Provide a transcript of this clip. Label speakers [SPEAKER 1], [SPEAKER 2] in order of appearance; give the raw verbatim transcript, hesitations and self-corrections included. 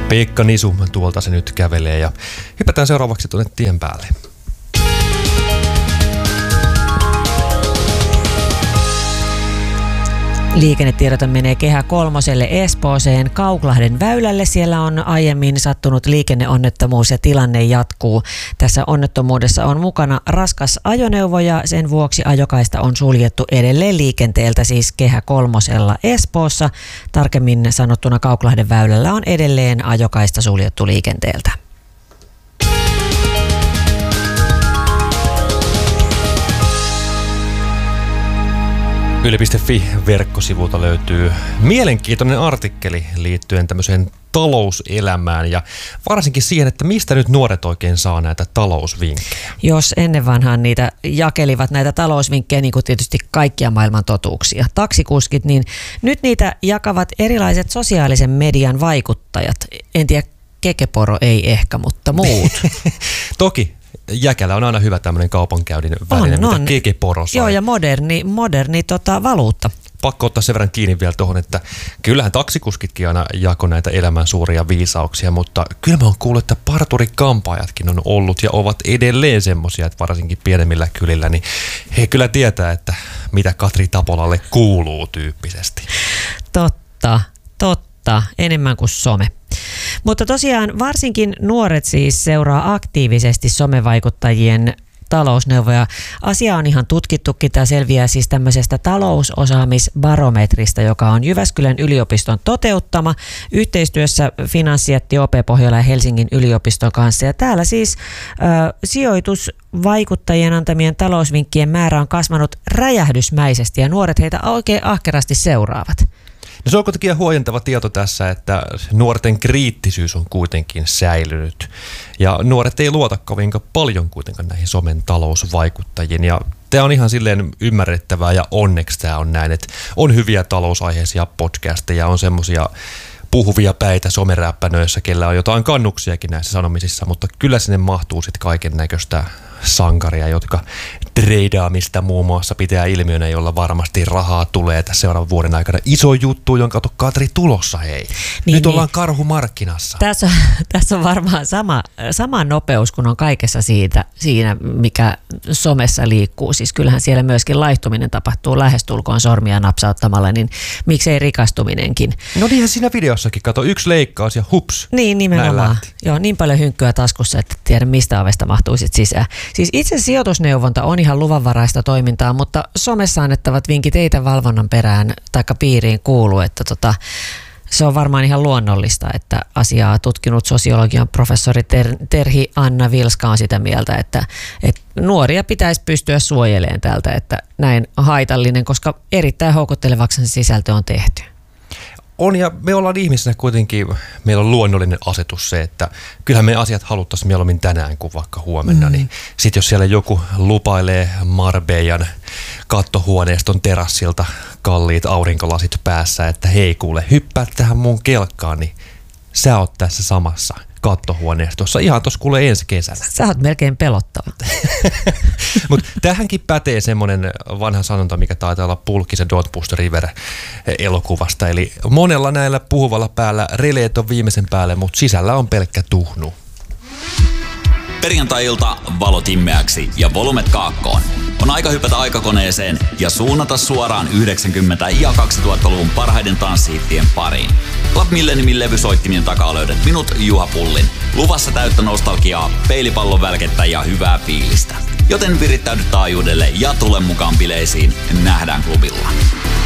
[SPEAKER 1] Pekka Nisu tuolta se nyt kävelee ja hypätään seuraavaksi tuonne tien päälle.
[SPEAKER 2] Liikennetiedote menee Kehä kolmoselle Espooseen Kauklahden väylälle. Siellä on aiemmin sattunut liikenneonnettomuus ja tilanne jatkuu. Tässä onnettomuudessa on mukana raskas ajoneuvo ja sen vuoksi ajokaista on suljettu edelleen liikenteeltä, siis Kehä kolmosella Espoossa. Tarkemmin sanottuna Kauklahden väylällä on edelleen ajokaista suljettu liikenteeltä.
[SPEAKER 1] Yle piste fi-verkkosivulta löytyy mielenkiintoinen artikkeli liittyen tämmöiseen talouselämään ja varsinkin siihen, että mistä nyt nuoret oikein saa näitä talousvinkkejä.
[SPEAKER 2] Jos ennen vanhaan niitä jakelivat näitä talousvinkkejä, niin kuin tietysti kaikkia maailman totuuksia, taksikuskit, niin nyt niitä jakavat erilaiset sosiaalisen median vaikuttajat. En tiedä, Kekeporo ei ehkä, mutta muut.
[SPEAKER 1] Toki. Jäkälä on aina hyvä tämmöinen kaupankäynnin väline, mitä Kekeporo sai.
[SPEAKER 2] Joo, ja moderni, moderni tota, valuutta.
[SPEAKER 1] Pakko ottaa sen verran kiinni vielä tuohon, että kyllähän taksikuskitkin aina jako näitä elämän suuria viisauksia, mutta kyllä mä oon kuullut, että parturikampaajatkin on ollut ja ovat edelleen semmoisia, että varsinkin pienemmillä kylillä, niin he kyllä tietää, että mitä Katri Tapolalle kuuluu tyyppisesti.
[SPEAKER 2] Totta, totta, enemmän kuin some. Mutta tosiaan varsinkin nuoret siis seuraa aktiivisesti somevaikuttajien talousneuvoja. Asia on ihan tutkittukin. Tämä selviää siis tämmöisestä talousosaamisbarometrista, joka on Jyväskylän yliopiston toteuttama yhteistyössä Finanssijätti O P Pohjola ja Helsingin yliopiston kanssa. Ja täällä siis äh, sijoitusvaikuttajien antamien talousvinkkien määrä on kasvanut räjähdysmäisesti ja nuoret heitä oikein ahkerasti seuraavat.
[SPEAKER 1] No se on kuitenkin ihan huojentava tieto tässä, että nuorten kriittisyys on kuitenkin säilynyt. Ja nuoret ei luota kovinkaan paljon kuitenkaan näihin somen talousvaikuttajiin. Ja tämä on ihan silleen ymmärrettävää ja onneksi tämä on näin, että on hyviä talousaiheisia podcasteja, on semmoisia puhuvia päitä someräppänöissä, kellä on jotain kannuksiakin näissä sanomisissa, mutta kyllä sinne mahtuu sitten kaiken näköistä sankaria, jotka treidaamista muun muassa pitää ilmiönä, jolla varmasti rahaa tulee tässä seuraavan vuoden aikana. Iso juttu, jonka on Katri tulossa, hei. Niin, Nyt ollaan niin. Karhumarkkinassa.
[SPEAKER 2] Tässä, tässä on varmaan sama, sama nopeus, kun on kaikessa siitä, siinä, mikä somessa liikkuu. Siis kyllähän siellä myöskin laihtuminen tapahtuu lähestulkoon sormia napsauttamalla, niin miksei rikastuminenkin.
[SPEAKER 1] No niinhän siinä videossakin, kato, yksi leikkaus ja hups.
[SPEAKER 2] Niin, nimenomaan. Joo, niin paljon hynkkyä taskussa, että tiedä mistä ovesta mahtuu sit sisään. Siis itse sijoitusneuvonta on ihan luvanvaraista toimintaa, mutta somessa annettavat vinkit ei tämän valvonnan perään taikka piiriin kuulu, että tota, se on varmaan ihan luonnollista, että asiaa tutkinut sosiologian professori Ter- Terhi Anna Vilska on sitä mieltä, että, että nuoria pitäisi pystyä suojelemaan tältä, että näin haitallinen, koska erittäin houkuttelevaksi se sisältö on tehty.
[SPEAKER 1] On, ja me ollaan ihmisenä kuitenkin, meillä on luonnollinen asetus se, että kyllähän me asiat haluttaisiin mieluummin tänään kuin vaikka huomenna. Mm. Niin sitten jos siellä joku lupailee Marbeijan kattohuoneiston terassilta kalliit aurinkolasit päässä, että hei kuule, hyppää tähän mun kelkkaan, niin sä oot tässä samassa kattohuoneistossa ihan tuossa kuule ensi kesänä.
[SPEAKER 2] Sä oot melkein pelottava.
[SPEAKER 1] Mutta tähänkin pätee semmoinen vanha sanonta, mikä taitaa olla Pulkkisen Don't Push the River -elokuvasta. Eli monella näillä puhuvalla päällä releet on viimeisen päälle, mutta sisällä on pelkkä tuhnu.
[SPEAKER 3] Perjantai-ilta valot immeäksi ja volumet kaakkoon. On aika hypätä aikakoneeseen ja suunnata suoraan yhdeksänkymmentä- ja kaksituhattaluvun parhaiden tanssihittien pariin. Club Milleniumin levysoittimien takaa löydät minut, Juha Pullin. Luvassa täyttä nostalgiaa, peilipallon välkettä ja hyvää fiilistä. Joten virittäydy taajuudelle ja tule mukaan bileisiin. Nähdään klubilla.